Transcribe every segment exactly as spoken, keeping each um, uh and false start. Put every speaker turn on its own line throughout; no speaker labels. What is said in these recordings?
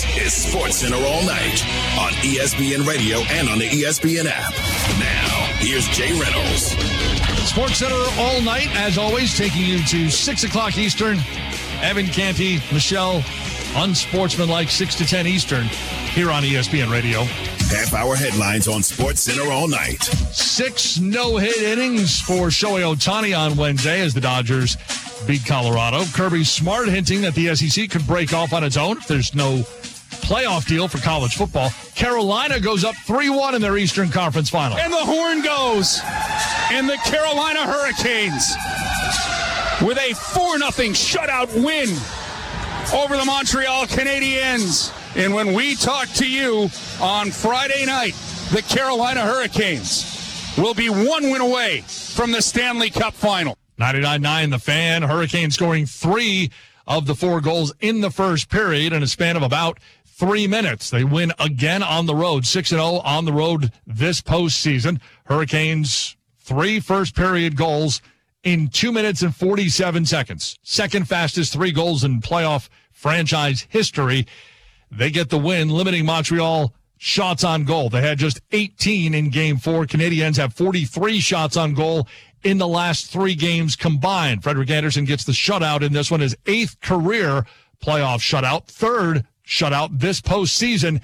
This is SportsCenter All Night on E S P N Radio and on the E S P N app. Now, here's Jay Reynolds.
SportsCenter All Night, as always, taking you to six o'clock Eastern. Evan Canty, Michelle, unsportsmanlike six to ten Eastern here on E S P N Radio.
Half-hour headlines on SportsCenter All Night.
Six no-hit innings for Shohei Ohtani on Wednesday as the Dodgers beat Colorado. Kirby Smart hinting that the S E C could break off on its own if there's no playoff deal for college football. Carolina goes up three one in their Eastern Conference Final.
And the horn goes. And the Carolina Hurricanes with a four nothing shutout win over the Montreal Canadiens. And when we talk to you on Friday night, the Carolina Hurricanes will be one win away from the Stanley Cup Final.
ninety-nine nine The Fan. Hurricanes scoring three of the four goals in the first period in a span of about three minutes. They win again on the road, six and oh on the road this postseason. Hurricanes, three first period goals in two minutes and forty-seven seconds. Second fastest three goals in playoff franchise history. They get the win, limiting Montreal shots on goal. They had just eighteen in game four. Canadiens have forty-three shots on goal in the last three games combined. Frederik Andersen gets the shutout in this one, his eighth career playoff shutout, third shutout this postseason.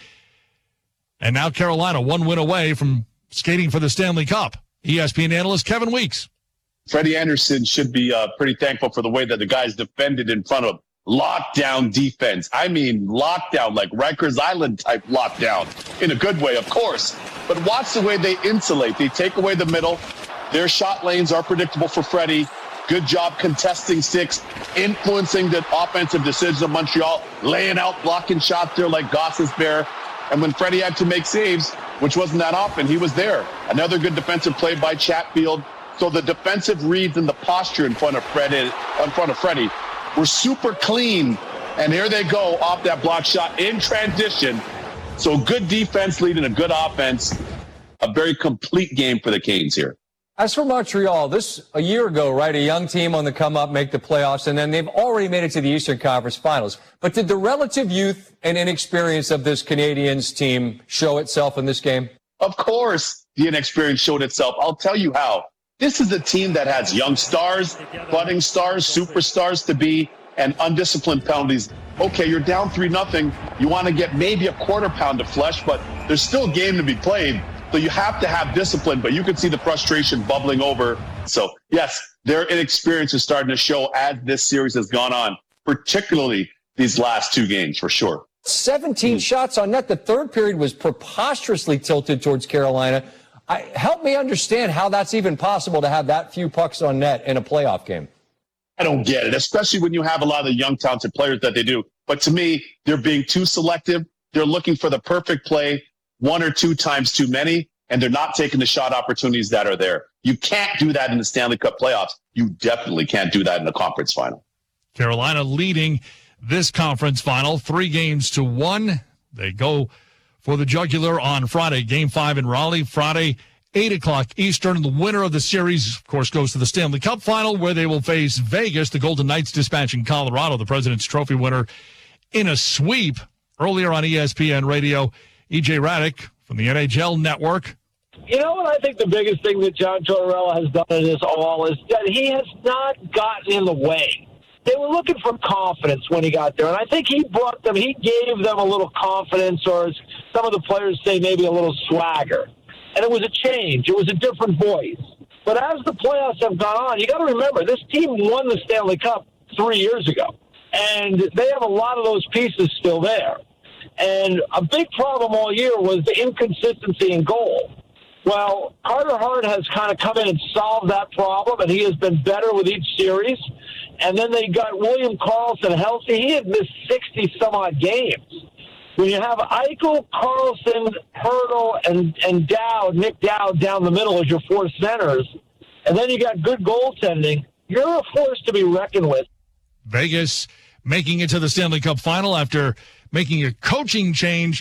And now Carolina one win away from skating for the Stanley Cup. E S P N analyst Kevin Weeks.
Freddie Andersen should be uh, pretty thankful for the way that the guys defended in front of lockdown defense. I mean, lockdown, like Rikers Island type lockdown, in a good way, of course. But watch the way they insulate. They take away the middle. Their shot lanes are predictable for Freddie. Good job contesting sticks, influencing the offensive decisions of Montreal, laying out, blocking shots there like Goss's bear. And when Freddie had to make saves, which wasn't that often, he was there. Another good defensive play by Chatfield. So the defensive reads and the posture in front of Freddie, in front of Freddie were super clean. And here they go off that block shot in transition. So good defense leading a good offense. A very complete game for the Canes here.
As for Montreal, this a year ago, right, a young team on the come up, make the playoffs, and then they've already made it to the Eastern Conference Finals. But did the relative youth and inexperience of this Canadiens team show itself in this game?
Of course, the inexperience showed itself. I'll tell you how. This is a team that has young stars, budding stars, superstars to be, and undisciplined penalties. Okay, you're down three nothing. You want to get maybe a quarter pound of flesh, but there's still a game to be played. So you have to have discipline, but you can see the frustration bubbling over. So, yes, their inexperience is starting to show as this series has gone on, particularly these last two games, for sure.
seventeen mm-hmm. shots on net. The third period was preposterously tilted towards Carolina. I, help me understand how that's even possible to have that few pucks on net in a playoff game.
I don't get it, especially when you have a lot of the young, talented players that they do. But to me, they're being too selective. They're looking for the perfect play. One or two times too many, and they're not taking the shot opportunities that are there. You can't do that in the Stanley Cup playoffs. You definitely can't do that in the conference final.
Carolina leading this conference final, three games to one. They go for the jugular on Friday. Game five in Raleigh, Friday, eight o'clock Eastern. The winner of the series, of course, goes to the Stanley Cup final, where they will face Vegas, the Golden Knights dispatching Colorado, the President's Trophy winner, in a sweep. Earlier on E S P N Radio, E J Radick from the N H L Network.
You know what I think the biggest thing that John Tortorella has done in this all is that he has not gotten in the way. They were looking for confidence when he got there, and I think he brought them, he gave them a little confidence, or as some of the players say, maybe a little swagger. And it was a change. It was a different voice. But as the playoffs have gone on, you got to remember, this team won the Stanley Cup three years ago, and they have a lot of those pieces still there. And a big problem all year was the inconsistency in goal. Well, Carter Hart has kind of come in and solved that problem, and he has been better with each series. And then they got William Karlsson healthy. He had missed sixty-some-odd games. When you have Eichel, Karlsson, Hertl, and, and Dowd, Nick Dowd down the middle as your four centers, and then you got good goaltending, you're a force to be reckoned with.
Vegas making it to the Stanley Cup final after making a coaching change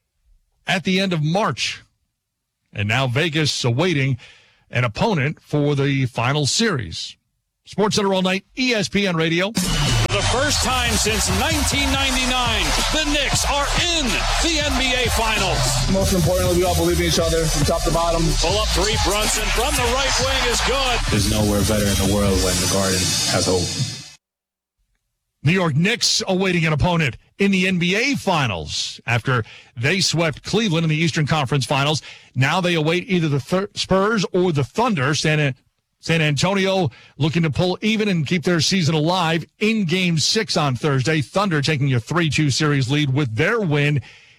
at the end of March. And now Vegas awaiting an opponent for the final series. SportsCenter All Night, E S P N Radio.
For the first time since nineteen ninety-nine, the Knicks are in the N B A Finals.
Most importantly, we all believe in each other from top to bottom.
Pull up three, Brunson from the right wing is good.
There's nowhere better in the world when the Garden has hope.
New York Knicks awaiting an opponent in the N B A Finals after they swept Cleveland in the Eastern Conference Finals. Now they await either the Thur- Spurs or the Thunder. San, San Antonio looking to pull even and keep their season alive in Game six on Thursday. Thunder taking a three two series lead with their win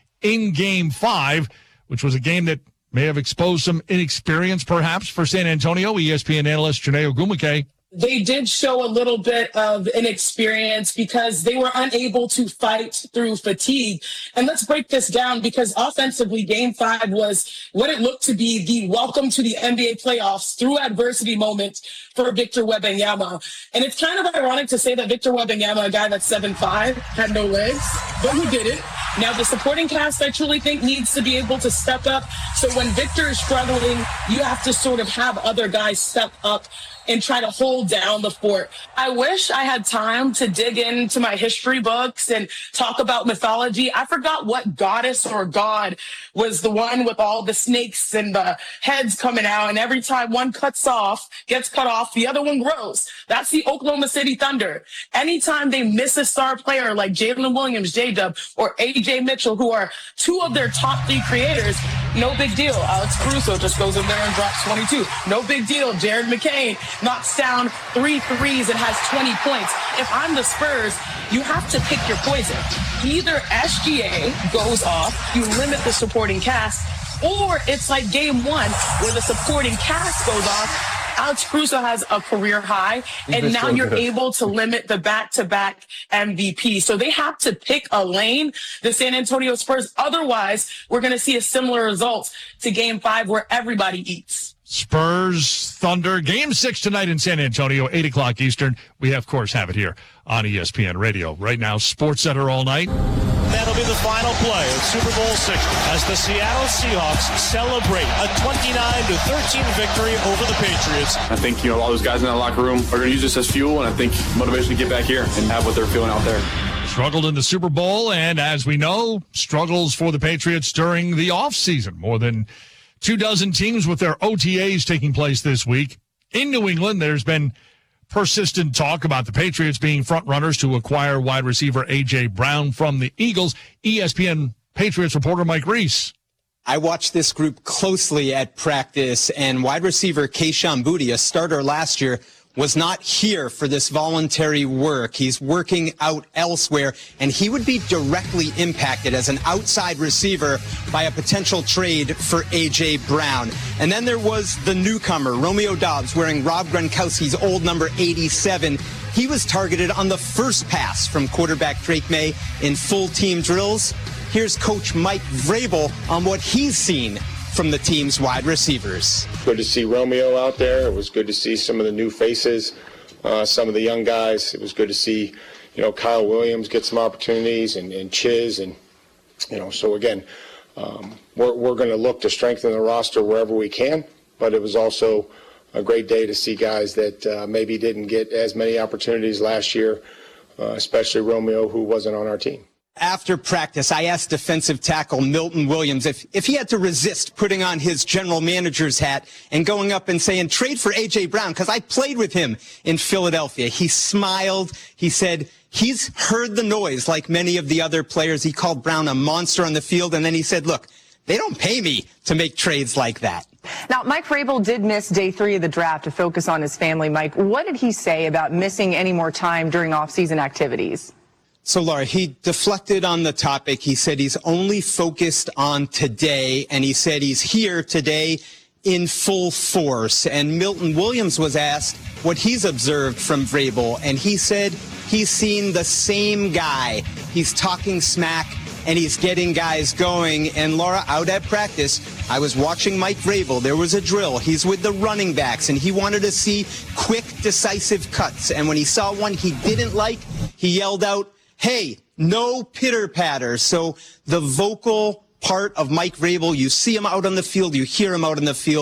in Game five, which was a game that may have exposed some inexperience perhaps for San Antonio. E S P N analyst Janae Ogumake.
They did show a little bit of inexperience because they were unable to fight through fatigue. And let's break this down because offensively, game five was what it looked to be the welcome to the N B A playoffs through adversity moment for Victor Wembanyama. And it's kind of ironic to say that Victor Wembanyama, a guy that's seven five, had no legs, but who did it? Now, the supporting cast, I truly think, needs to be able to step up. So when Victor is struggling, you have to sort of have other guys step up and try to hold down the fort. I wish I had time to dig into my history books and talk about mythology. I forgot what goddess or god was the one with all the snakes and the heads coming out, and every time one cuts off, gets cut off, the other one grows. That's the Oklahoma City Thunder. Anytime they miss a star player like Jalen Williams, J-Dub, or A J Mitchell, who are two of their top three creators, no big deal. Alex Caruso just goes in there and drops twenty-two. No big deal. Jared McCain knocks down three threes and has twenty points. If I'm the Spurs, you have to pick your poison. Either S G A goes off, you limit the supporting cast, or it's like game one where the supporting cast goes off. Alex Caruso has a career high, and now you're able to limit the back-to-back M V P. So they have to pick a lane, the San Antonio Spurs. Otherwise, we're going to see a similar result to game five where everybody eats.
Spurs, Thunder, game six tonight in San Antonio, eight o'clock Eastern. We, of course, have it here on E S P N Radio. Right now, Sports Center all night.
That'll be the final play of Super Bowl sixty as the Seattle Seahawks celebrate a twenty-nine to thirteen victory over the Patriots.
I think, you know, all those guys in that locker room are going to use this as fuel, and I think motivation to get back here and have what they're feeling out there.
Struggled in the Super Bowl, and as we know, struggles for the Patriots during the offseason. More than two dozen teams with their O T As taking place this week. In New England, there's been persistent talk about the Patriots being front runners to acquire wide receiver A J. Brown from the Eagles. E S P N Patriots reporter Mike Reese.
I watched this group closely at practice, and wide receiver Kayshon Boutte, a starter last year, was not here for this voluntary work. He's working out elsewhere, and he would be directly impacted as an outside receiver by a potential trade for A J. Brown. And then there was the newcomer, Romeo Doubs, wearing Rob Gronkowski's old number eighty-seven. He was targeted on the first pass from quarterback Drake May in full team drills. Here's Coach Mike Vrabel on what he's seen from the team's wide receivers.
Good to see Romeo out there. It was good to see some of the new faces, uh, some of the young guys. It was good to see, you know, Kyle Williams get some opportunities and, and Chiz. And, you know, so again, um, we're, we're going to look to strengthen the roster wherever we can. But it was also a great day to see guys that uh, maybe didn't get as many opportunities last year, uh, especially Romeo, who wasn't on our team.
After practice, I asked defensive tackle Milton Williams if, if he had to resist putting on his general manager's hat and going up and saying, trade for A J. Brown, because I played with him in Philadelphia. He smiled. He said he's heard the noise like many of the other players. He called Brown a monster on the field, and then he said, look, they don't pay me to make trades like that.
Now, Mike Vrabel did miss day three of the draft to focus on his family. Mike, what did he say about missing any more time during off-season activities?
So, Laura, he deflected on the topic. He said he's only focused on today, and he said he's here today in full force. And Milton Williams was asked what he's observed from Vrabel, and he said he's seen the same guy. He's talking smack, and he's getting guys going. And, Laura, out at practice, I was watching Mike Vrabel. There was a drill. He's with the running backs, and he wanted to see quick, decisive cuts. And when he saw one he didn't like, he yelled out, hey, no pitter-patter. So the vocal part of Mike Vrabel, you see him out on the field, you hear him out on the field,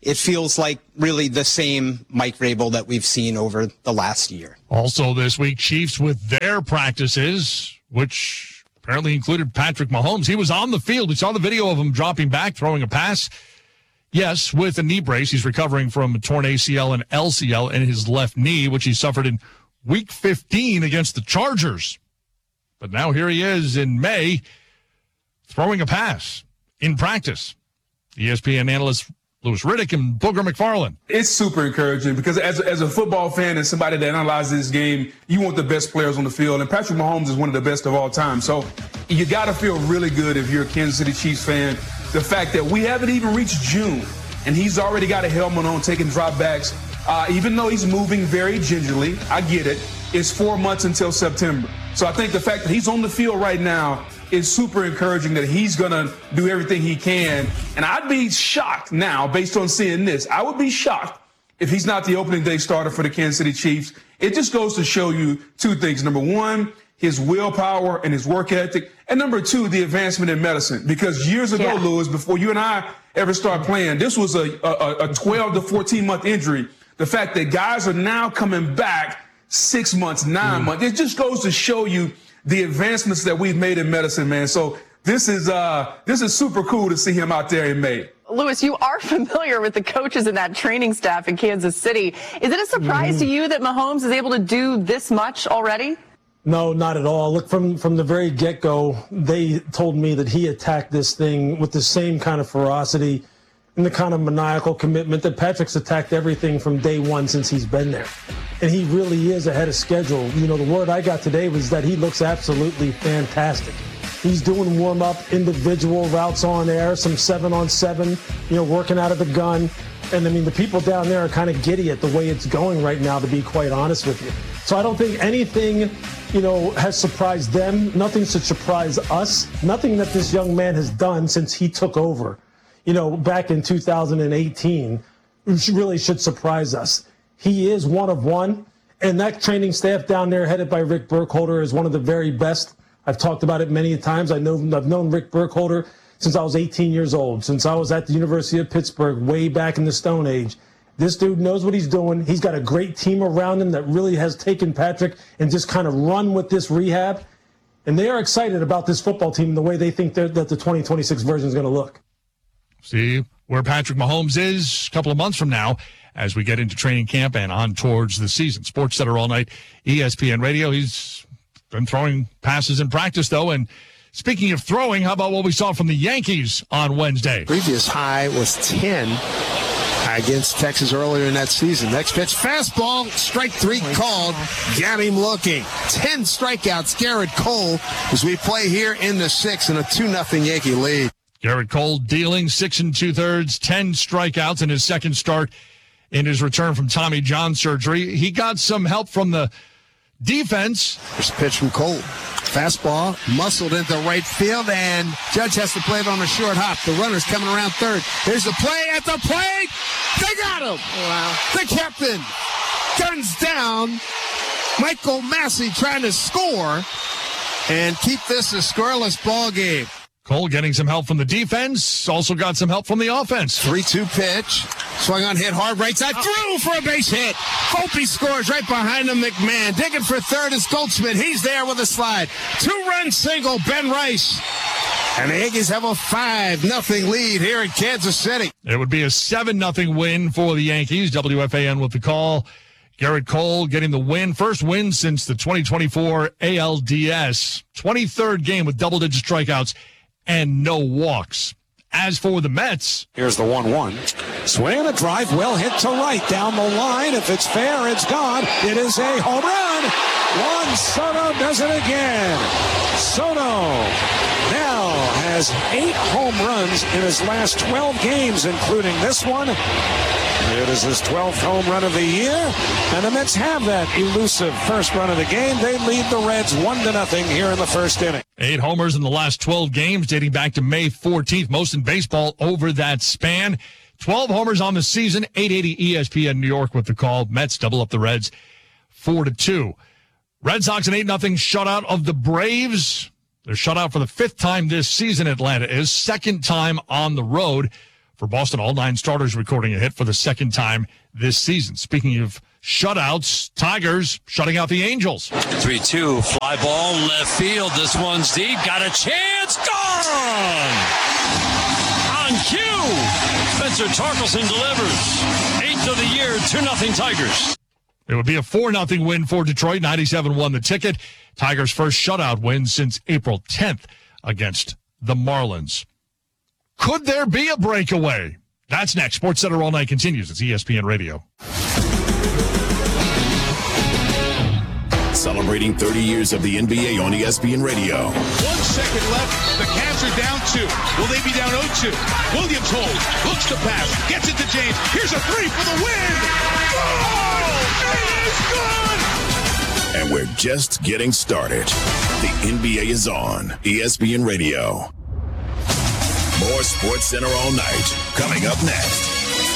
it feels like really the same Mike Vrabel that we've seen over the last year.
Also this week, Chiefs with their practices, which apparently included Patrick Mahomes. He was on the field. We saw the video of him dropping back, throwing a pass. Yes, with a knee brace. He's recovering from a torn A C L and L C L in his left knee, which he suffered in week fifteen against the Chargers. But now here he is in May throwing a pass in practice. E S P N analysts Louis Riddick and Booger McFarland.
It's super encouraging because as, as a football fan and somebody that analyzes this game, you want the best players on the field. And Patrick Mahomes is one of the best of all time. So you got to feel really good if you're a Kansas City Chiefs fan. The fact that we haven't even reached June and he's already got a helmet on taking drop backs, uh, even though he's moving very gingerly, I get it. It's four months until September. So I think the fact that he's on the field right now is super encouraging that he's going to do everything he can. And I'd be shocked now, based on seeing this, I would be shocked if he's not the opening day starter for the Kansas City Chiefs. It just goes to show you two things. Number one, his willpower and his work ethic. And number two, the advancement in medicine. Because years ago, yeah. Louis, before you and I ever started playing, this was a, a, a twelve to fourteen month injury. The fact that guys are now coming back six months, nine mm. months, it just goes to show you the advancements that we've made in medicine, man. So this is uh, this is super cool to see him out there in May.
Louis, you are familiar with the coaches and that training staff in Kansas City. Is it a surprise mm-hmm. to you that Mahomes is able to do this much already?
No, not at all. Look, from, from the very get-go, they told me that he attacked this thing with the same kind of ferocity and the kind of maniacal commitment that Patrick's attacked everything from day one since he's been there. And he really is ahead of schedule. You know, the word I got today was that he looks absolutely fantastic. He's doing warm-up individual routes on air, some seven-on-seven, you know, working out of the gun. And, I mean, the people down there are kind of giddy at the way it's going right now, to be quite honest with you. So I don't think anything, you know, has surprised them. Nothing should surprise us. Nothing that this young man has done since he took over, you know, back in two thousand eighteen, really should surprise us. He is one of one, and that training staff down there headed by Rick Burkholder is one of the very best. I've talked about it many times. I know I've known Rick Burkholder since I was eighteen years old, since I was at the University of Pittsburgh way back in the Stone Age. This dude knows what he's doing. He's got a great team around him that really has taken Patrick and just kind of run with this rehab. And they are excited about this football team and the way they think that the twenty twenty-six version is going to look.
See where Patrick Mahomes is a couple of months from now as we get into training camp and on towards the season. Sports Center all night, E S P N Radio. He's been throwing passes in practice, though. And speaking of throwing, how about what we saw from the Yankees on Wednesday?
Previous high was ten against Texas earlier in that season. Next pitch, fastball, strike three called. Got him looking. Ten strikeouts, Garrett Cole, as we play here in the sixth in a two nothing Yankee lead.
Garrett Cole dealing six and two-thirds, ten strikeouts in his second start in his return from Tommy John surgery. He got some help from the defense.
First pitch from Cole. Fastball, muscled into right field, and Judge has to play it on a short hop. The runner's coming around third. Here's the play at the plate. They got him. Wow. The captain guns down. Michael Massey trying to score and keep this a scoreless ball game.
Cole getting some help from the defense, also got some help from the offense.
three two pitch. Swung on, hit hard, right side, through for a base hit. Volpe scores right behind him, McMahon. Digging for third is Goldschmidt. He's there with a slide. Two-run single, Ben Rice. And the Yankees have a five nothing lead here in Kansas City.
It would be a seven nothing win for the Yankees. W F A N with the call. Garrett Cole getting the win. First win since the twenty twenty-four A L D S. twenty-third game with double-digit strikeouts and no walks. As for the Mets,
here's the one one. Swing and a drive, well hit to right down the line. If it's fair, it's gone. It is a home run. Juan Soto does it again. Soto now has eight home runs in his last twelve games, including this one. It is his twelfth home run of the year, and the Mets have that elusive first run of the game. They lead the Reds one to nothing here in the first inning.
Eight homers in the last twelve games, dating back to May fourteenth, most in baseball over that span. twelve homers on the season, eight eighty E S P N New York with the call. Mets double up the Reds four to two. Red Sox an eight nothing shutout of the Braves. They're shut out for the fifth time this season, Atlanta is. Second time on the road. For Boston, all nine starters recording a hit for the second time this season. Speaking of shutouts, Tigers shutting out the Angels.
three two, fly ball, left field. This one's deep. Got a chance. Gone! On cue, Spencer Torkelson delivers. Eighth of the year, two nothing Tigers.
It would be a four nothing win for Detroit. ninety-seven won the ticket. Tigers' first shutout win since April tenth against the Marlins. Could there be a breakaway? That's next. Sports Center All Night continues. It's E S P N Radio.
Celebrating thirty years of the N B A on E S P N Radio.
One second left. The Cavs are down two. Will they be down oh two? Williams holds. Looks to pass. Gets it to James. Here's a three for the win. Oh, it is good.
And we're just getting started. The N B A is on E S P N Radio. More Sports Center All Night coming up next.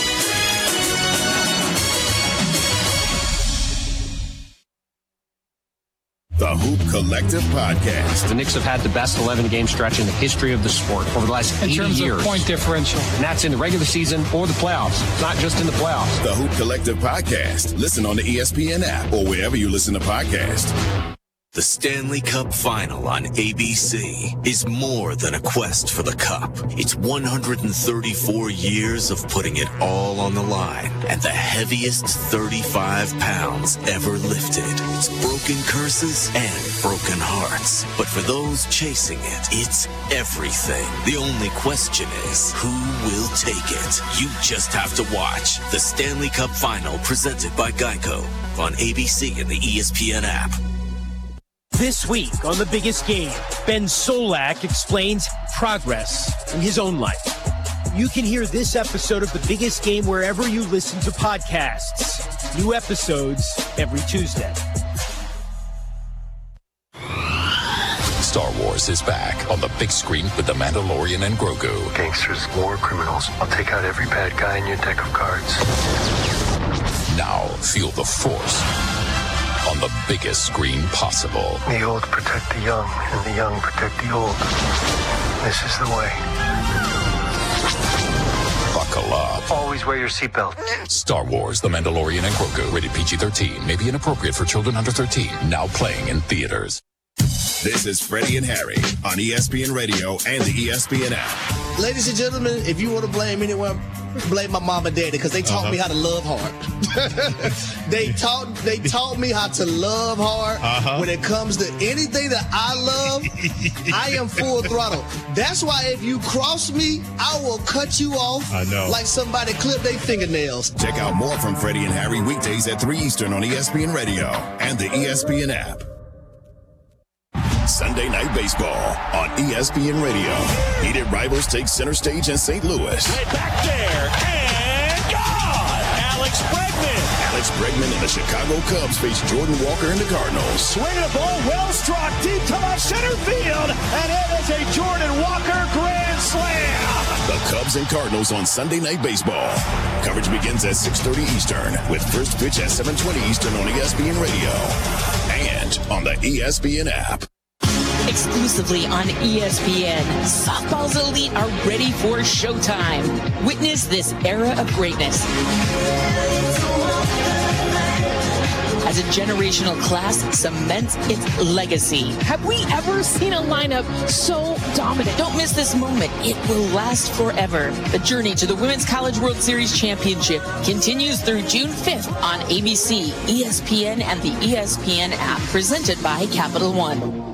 The Hoop Collective Podcast.
The Knicks have had the best eleven-game stretch in the history of the sport over the last eighty years.
In terms of point differential.
And that's in the regular season or the playoffs, not just in the playoffs.
The Hoop Collective Podcast. Listen on the E S P N app or wherever you listen to podcasts.
The Stanley Cup Final on A B C is more than a quest for the cup. It's one hundred thirty-four years of putting it all on the line and the heaviest thirty-five pounds ever lifted. It's broken curses and broken hearts. But for those chasing it, it's everything. The only question is, who will take it? You just have to watch the Stanley Cup Final presented by Geico on A B C and the E S P N app.
This week on The Biggest Game, Ben Solak explains progress in his own life. You can hear this episode of The Biggest Game wherever you listen to podcasts. New episodes every Tuesday.
Star Wars is back on the big screen with The Mandalorian and Grogu.
Gangsters, war criminals. I'll take out every bad guy in your deck of cards.
Now feel the Force on the biggest screen possible.
The old protect the young, and the young protect the old. This is the way.
Buckle up.
Always wear your seatbelt.
Star Wars, The Mandalorian and Grogu. Rated P G thirteen. May be inappropriate for children under thirteen. Now playing in theaters.
This is Freddie and Harry on E S P N Radio and the E S P N app.
Ladies and gentlemen, if you want to blame anyone, blame my mom and daddy because they taught uh-huh. me how to love hard. they taught they taught me how to love hard. Uh-huh. When it comes to anything that I love, I am full throttle. That's why if you cross me, I will cut you off.
I know.
Like somebody clipped their fingernails.
Check out more from Freddie and Harry weekdays at three Eastern on E S P N Radio and the E S P N app. Sunday Night Baseball on E S P N Radio. Heated rivals take center stage in Saint Louis.
Way back there, and gone! Alex Bregman.
Alex Bregman and the Chicago Cubs face Jordan Walker and the Cardinals.
Swinging a ball, well struck, deep to left center field, and it is a Jordan Walker grand slam.
The Cubs and Cardinals on Sunday Night Baseball. Coverage begins at six thirty Eastern with first pitch at seven twenty Eastern on E S P N Radio and on the E S P N app.
Exclusively on E S P N, softball's elite are ready for showtime. Witness this era of greatness as a generational class cements its legacy.
Have we ever seen a lineup so dominant?
Don't miss this moment. It will last forever. The journey to the Women's College World Series Championship continues through June fifth on A B C, E S P N, and the E S P N app, presented by Capital One.